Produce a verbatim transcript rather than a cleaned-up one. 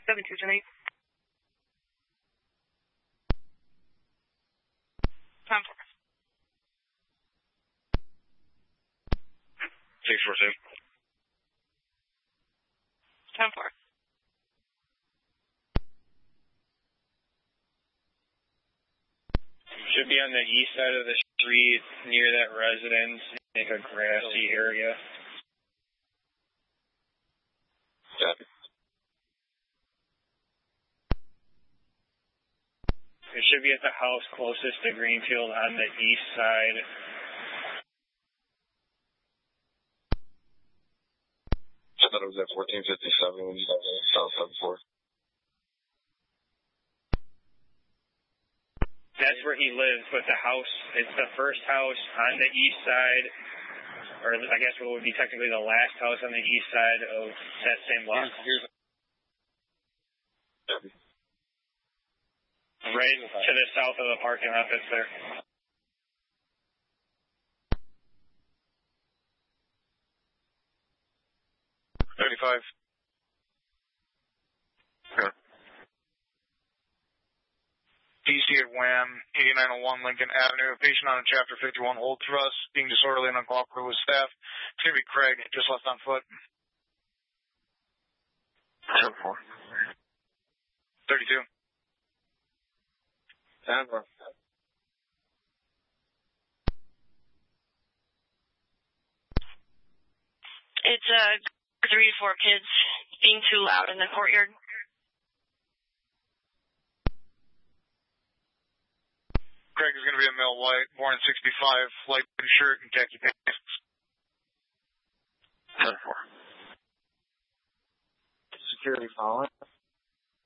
seven two ten eight. Time four. six four two. Time four. Should be on the east side of the street near that residence, like a grassy area. Copy. It should be at the house closest to Greenfield on the east side. I thought it was at fourteen fifty-seven, South seven four. That's where he lives, but the house, it's the first house on the east side, or I guess what would be technically the last house on the east side of that same block. Right to the south of the parking lot that's there. thirty-five. Yeah. D C at Wham, eighty-nine oh one Lincoln Avenue. A patient on a Chapter fifty-one hold for us, being disorderly and uncooperative with staff. It's going to be Craig, just left on foot. ten four. thirty-two. ten four. It's uh, three to four kids being too loud in the courtyard. Craig is going to be a male white, born in sixty-five, light blue shirt and khaki pants. ten four. Security following.